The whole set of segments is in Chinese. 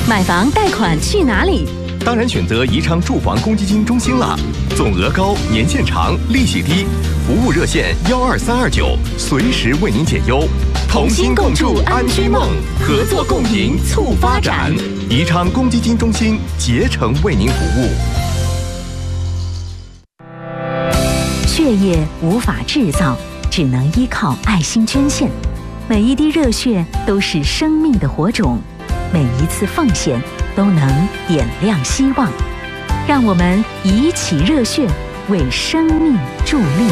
买房贷款去哪里？ 当然选择宜昌住房公积金中心啦，总额高，年限长，利息低，服务热线12329，随时为您解忧。同心共筑安居梦，合作共赢促发展。宜昌公积金中心竭诚为您服务。 血液无法制造，只能依靠爱心捐献。每一滴热血都是生命的火种，每一次奉献都能点亮希望。让我们以起热血，为生命助力。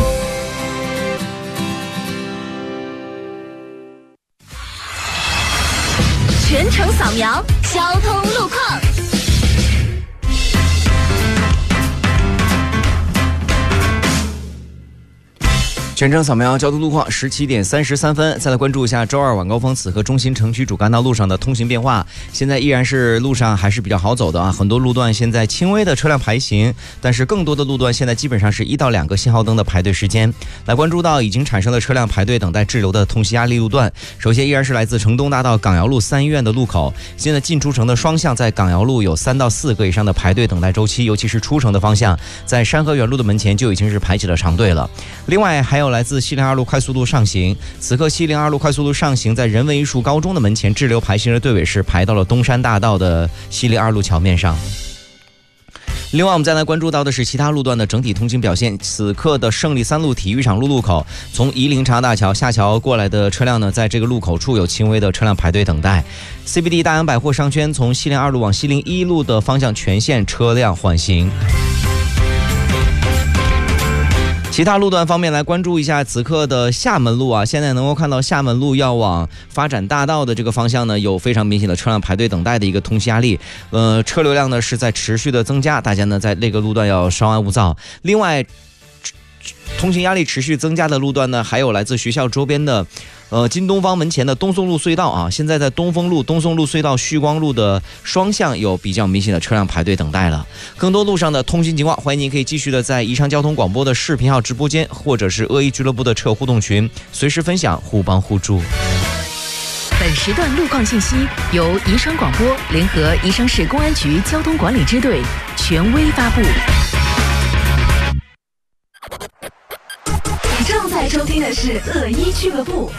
全程扫描交通路况。 全程扫描交通路况，17点33分。再来关注一下周二晚高峰此刻中心城区主干道路上的通行变化。现在依然是路上还是比较好走的啊，很多路段现在轻微的车辆排行，但是更多的路段现在基本上是1到2个信号灯的排队时间。来关注到已经产生了车辆排队等待滞留的通行压力路段。首先依然是来自城东大道港瑶路三医院的路口，现在进出城的双向在港瑶路有3到4个以上的排队等待周期，尤其是出城的方向，在山河园路的门前就已经是排起了长队了。另外还有来自西陵二路快速路上行，此刻西陵二路快速路上行在人文艺术高中的门前滞留排行的队尾是排到了东山大道的西陵二路桥面上。另外我们再来关注到的是其他路段的整体通行表现。此刻的胜利3路体育场路口，从夷陵察大桥下桥过来的车辆呢，在这个路口处有轻微的车辆排队等待。 CBD 大洋百货商圈从西陵2路往西陵1路的方向全线车辆缓行。其他路段方面来关注一下此刻的厦门路啊，现在能够看到厦门路要往发展大道的这个方向呢，有非常明显的车辆排队等待的一个通行压力，车流量呢是在持续的增加，大家呢在那个路段要稍安勿躁。另外，通行压力持续增加的路段呢，还有来自学校周边的金东方门前的东宋路隧道啊，现在在东风路、东宋路隧道、旭光路的双向有比较明显的车辆排队等待了。更多路上的通行情况，欢迎您可以继续的在宜昌交通广播的视频号直播间，或者是恶意俱乐部的车友互动群，随时分享，互帮互助。 本时段路况信息由宜昌广播联合宜昌市公安局交通管理支队权威发布。你正在收听的是恶意俱乐部。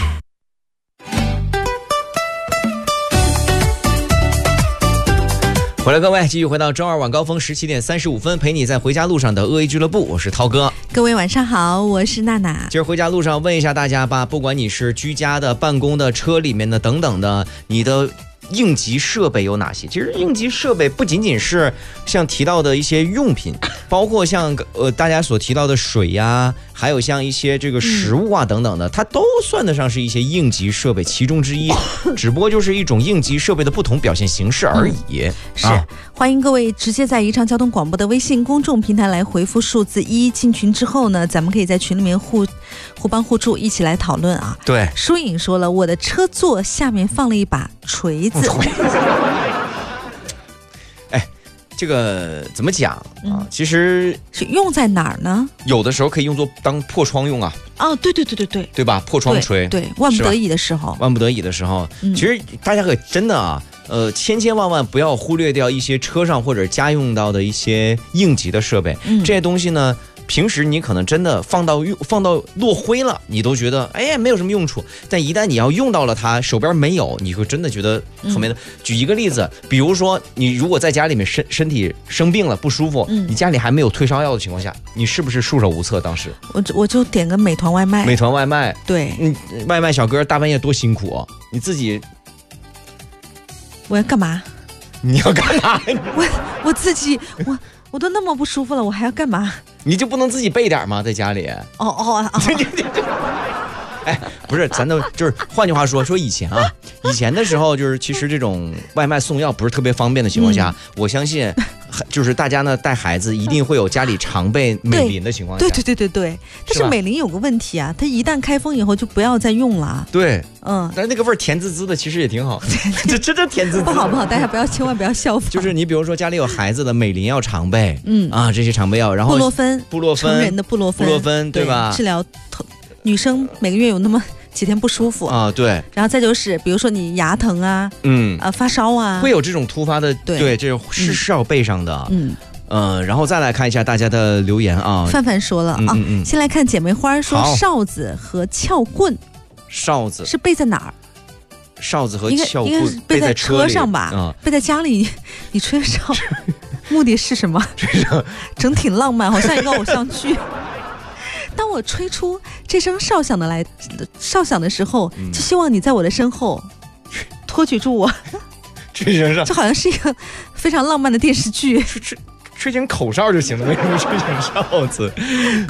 回来各位，继续回到周二晚高峰17点35分，陪你在回家路上的恶意俱乐部，我是涛哥。 各位晚上好，我是娜娜。 今儿回家路上问一下大家吧，不管你是居家的、办公的、车里面的等等的，你的应急设备有哪些？其实应急设备不仅仅是像提到的一些用品，包括像大家所提到的水呀，还有像一些这个食物啊等等的，它都算得上是一些应急设备其中之一，只不过就是一种应急设备的不同表现形式而已。 是，欢迎各位直接在宜昌交通广播的微信公众平台来回复数字1，进群之后呢，咱们可以在群里面互帮互助，一起来讨论啊。 对， 舒颖说了，我的车座下面放了一把锤子。 哎，这个怎么讲啊？其实是用在哪儿呢？ 有的时候可以用作当破窗用啊。 哦，对， 对吧？破窗锤， 对，万不得已的时候， 其实大家可真的啊，千万不要忽略掉一些车上或者家用到的一些应急的设备，这些东西呢。平时你可能真的放到落灰了，你都觉得哎没有什么用处，但一旦你要用到了它，手边没有，你会真的觉得很没的。举一个例子，比如说你如果在家里面身体生病了不舒服，你家里还没有退烧药的情况下，你是不是束手无策？当时我就点个美团外卖。 对，外卖小哥大半夜多辛苦哦，你自己我要干嘛？ 你要干嘛？ 我自己我都那么不舒服了，我还要干嘛？ 你就不能自己备点吗？在家里？哎，不是，咱都就是换句话说以前的时候，就是其实这种外卖送药不是特别方便的情况下，我相信就是大家呢带孩子一定会有家里常备美林的情况下。 对。但是美林有个问题啊，它一旦开封以后就不要再用了。对， 但是那个味儿甜滋滋的，其实也挺好。这真甜滋滋。 不好，大家千万不要效仿。 就是你比如说家里有孩子的，美林要常备，这些常备药，然后布洛芬，成人的布洛芬， 对吧？ 治疗女生每个月有那么几天不舒服啊，对。 然后再就是比如说你牙疼啊，发烧啊， 会有这种突发的，对，这是要备上的。然后再来看一下大家的留言啊。 范范说了先来看姐妹花说哨子和撬棍。 哨子是备在哪儿？ 哨子和撬棍应该是备在车上吧？备在家里，你吹哨，目的是什么？整挺浪漫，好像一个偶像剧。当我吹出这声哨响的时候，就希望你在我的身后托举住我。 吹成哨， 这好像是一个非常浪漫的电视剧。 吹成口哨就行了，为什么吹成哨子？